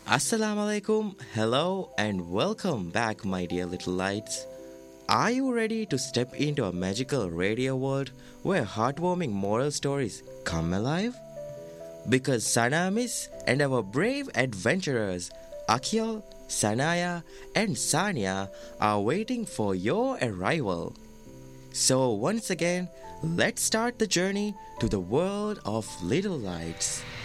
Assalamu alaikum, hello, and welcome back, my dear little lights. Are you ready to step into a magical radio world where heartwarming moral stories come alive? Because Sanamis and our brave adventurers, Akhil, Sanaya, and Sanya, are waiting for your arrival. So, once again, let's start the journey to the world of little lights.